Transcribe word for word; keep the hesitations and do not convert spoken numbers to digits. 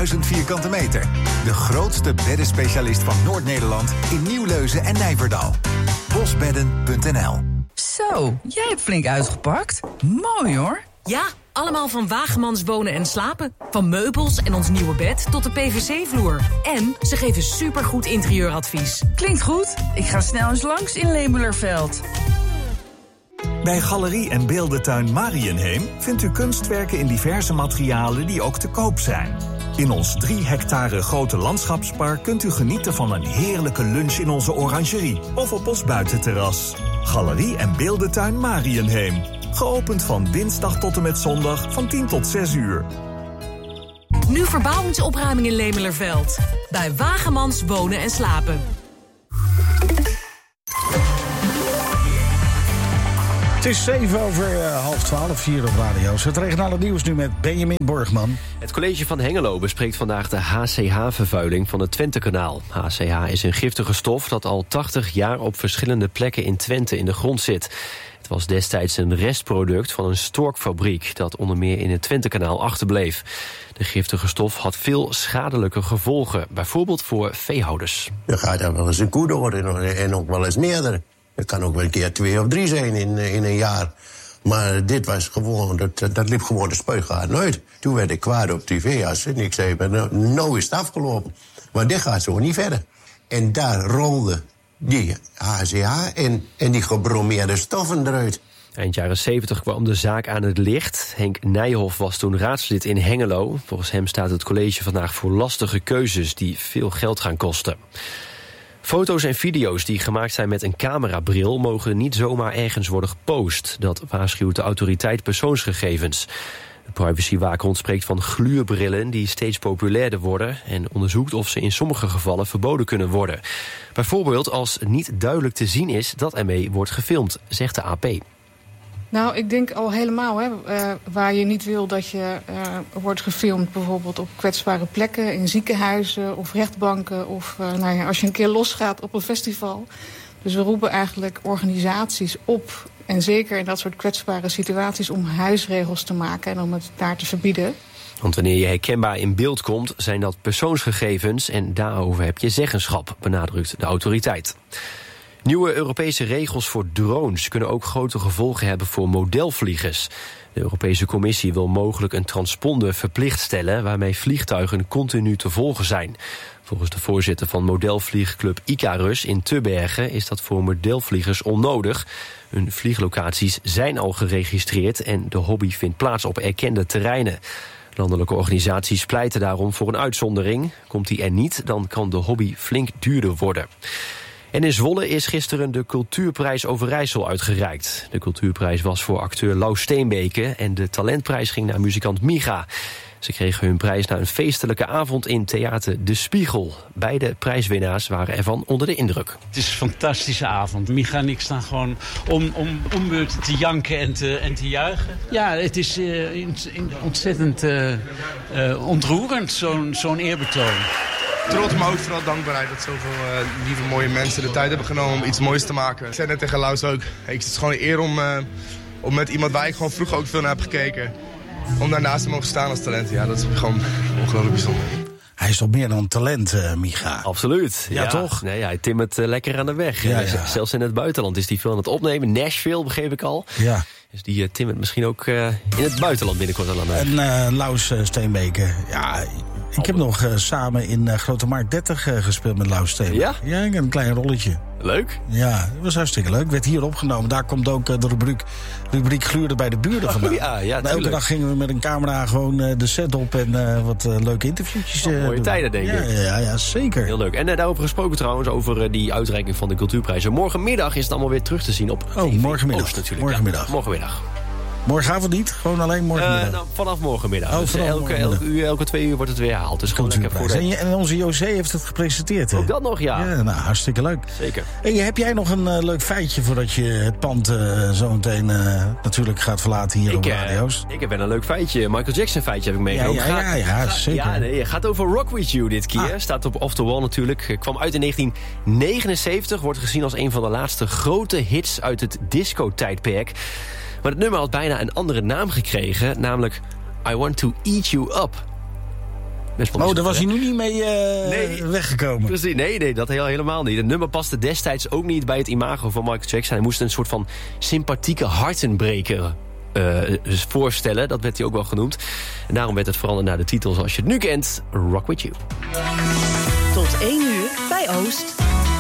vijfduizend vierkante meter. De grootste beddenspecialist van Noord-Nederland in Nieuwleuzen en Nijverdal. bosbedden punt n l. Zo, jij hebt flink uitgepakt. Mooi hoor. Ja, allemaal van Wagemans Wonen en Slapen. Van meubels en ons nieuwe bed tot de P V C-vloer. En ze geven supergoed interieuradvies. Klinkt goed. Ik ga snel eens langs in Lemelerveld. Bij Galerie en Beeldentuin Mariënheem vindt u kunstwerken in diverse materialen die ook te koop zijn. In ons drie hectare grote landschapspark kunt u genieten van een heerlijke lunch in onze orangerie of op ons buitenterras. Galerie en Beeldentuin Mariënheem. Geopend van dinsdag tot en met zondag van tien tot zes uur. Nu verbouwingsopruiming in Lemelerveld. Bij Wagemans Wonen en Slapen. Het is zeven over uh, half twaalf hier op radio's. Het regionale nieuws nu met Benjamin Borgman. Het college van Hengelo bespreekt vandaag de H C H-vervuiling van het Twentekanaal. H C H is een giftige stof dat al tachtig jaar op verschillende plekken in Twente in de grond zit. Het was destijds een restproduct van een storkfabriek dat onder meer in het Twentekanaal achterbleef. De giftige stof had veel schadelijke gevolgen, bijvoorbeeld voor veehouders. Er gaat er wel eens een koe door en ook wel eens meerdere. Het kan ook wel een keer twee of drie zijn in, in een jaar. Maar dit was gewoon, dat, dat liep gewoon de spuigaten uit. Toen werd ik kwaad op die veearts en ik zei, nou, nou is het afgelopen. Maar dit gaat zo niet verder. En daar rolde die H C H en, en die gebromeerde stoffen eruit. Eind jaren zeventig kwam de zaak aan het licht. Henk Nijhoff was toen raadslid in Hengelo. Volgens hem staat het college vandaag voor lastige keuzes die veel geld gaan kosten. Foto's en video's die gemaakt zijn met een camerabril mogen niet zomaar ergens worden gepost. Dat waarschuwt de autoriteit persoonsgegevens. De privacywaakhond spreekt van gluurbrillen die steeds populairder worden en onderzoekt of ze in sommige gevallen verboden kunnen worden. Bijvoorbeeld als niet duidelijk te zien is dat ermee wordt gefilmd, zegt de A P. Nou, ik denk al helemaal, hè, uh, waar je niet wil dat je uh, wordt gefilmd, bijvoorbeeld op kwetsbare plekken, in ziekenhuizen of rechtbanken, of uh, nou ja, als je een keer losgaat op een festival. Dus we roepen eigenlijk organisaties op, en zeker in dat soort kwetsbare situaties, om huisregels te maken en om het daar te verbieden. Want wanneer je herkenbaar in beeld komt, zijn dat persoonsgegevens en daarover heb je zeggenschap, benadrukt de autoriteit. Nieuwe Europese regels voor drones kunnen ook grote gevolgen hebben voor modelvliegers. De Europese Commissie wil mogelijk een transponder verplicht stellen waarmee vliegtuigen continu te volgen zijn. Volgens de voorzitter van modelvliegclub Icarus in Tubbergen is dat voor modelvliegers onnodig. Hun vlieglocaties zijn al geregistreerd en de hobby vindt plaats op erkende terreinen. Landelijke organisaties pleiten daarom voor een uitzondering. Komt die er niet, dan kan de hobby flink duurder worden. En in Zwolle is gisteren de Cultuurprijs Overijssel uitgereikt. De Cultuurprijs was voor acteur Lau Steenbeke en de talentprijs ging naar muzikant Miga. Ze kregen hun prijs na een feestelijke avond in theater De Spiegel. Beide prijswinnaars waren ervan onder de indruk. Het is een fantastische avond. Miga en ik staan gewoon om, om, om beurten te janken en te, en te juichen. Ja, het is uh, in, in ontzettend uh, uh, ontroerend, zo'n, zo'n eerbetoon. Trots, maar ook vooral dankbaarheid dat zoveel uh, lieve mooie mensen de tijd hebben genomen om iets moois te maken. Ik zei net tegen Laus ook, hey, het is gewoon een eer om, uh, om met iemand waar ik gewoon vroeger ook veel naar heb gekeken, om daarnaast te mogen staan als talent. Ja, dat is gewoon ongelooflijk bijzonder. Hij is toch meer dan talent, uh, Miga? Absoluut. Ja, ja, toch? Nee, hij timmert uh, lekker aan de weg. Ja, en, ja. Zelfs in het buitenland is hij veel aan het opnemen. Nashville, begreep ik al. Ja. Dus die uh, timmert misschien ook uh, in het buitenland binnenkort al aan de weg. En uh, Laus uh, Steenbeke, ja... Ik heb nog uh, samen in uh, Grote Markt dertig uh, gespeeld met Lau Steenbeke. Ja? Ja, ik heb een klein rolletje. Leuk. Ja, dat was hartstikke leuk. Werd hier opgenomen. Daar komt ook uh, de rubriek, rubriek Gluurde bij de buurten vandaan. Oh, ja, ja, nou, elke dag gingen we met een camera gewoon uh, de set op en uh, wat uh, leuke interviewtjes. Uh, oh, mooie doen. tijden, denk ik. Ja, ja, ja, zeker. Heel leuk. En uh, daarover gesproken trouwens, over uh, die uitreiking van de Cultuurprijzen. Morgenmiddag is het allemaal weer terug te zien op Oh, T V morgenmiddag. Oost natuurlijk. Morgenmiddag. Ja, morgenmiddag. Morgenavond niet? Gewoon alleen morgenmiddag? Uh, nou, vanaf morgenmiddag. Oh, dus vanaf elke, morgenmiddag. elke, uur, elke twee uur wordt het weer herhaald. Dus gewoon lekker voor de... en, je, en onze José heeft het gepresenteerd, hè? Ook dat nog, ja. Ja, nou, hartstikke leuk. Zeker. Hey, heb jij nog een uh, leuk feitje voordat je het pand uh, zo meteen uh, natuurlijk gaat verlaten hier ik, op uh, radio's? Ik heb wel een leuk feitje. Michael Jackson feitje heb ik meegenomen. Ja, ja, ja, ja, Ga, zeker. Ja, nee, het gaat over Rock With You dit keer. Ah. Staat op Off The Wall natuurlijk. Kwam uit in negentien negenenzeventig. Wordt gezien als een van de laatste grote hits uit het disco-tijdperk. Maar het nummer had bijna een andere naam gekregen, namelijk I Want To Eat You Up. best wel Oh, daar was hij nu niet mee uh, nee, weggekomen. Precies, nee, nee, dat helemaal niet. Het nummer paste destijds ook niet bij het imago van Michael Jackson. Hij moest een soort van sympathieke hartenbreker uh, voorstellen. Dat werd hij ook wel genoemd. En daarom werd het veranderd naar de titel zoals je het nu kent, Rock With You. Tot één uur bij Oost.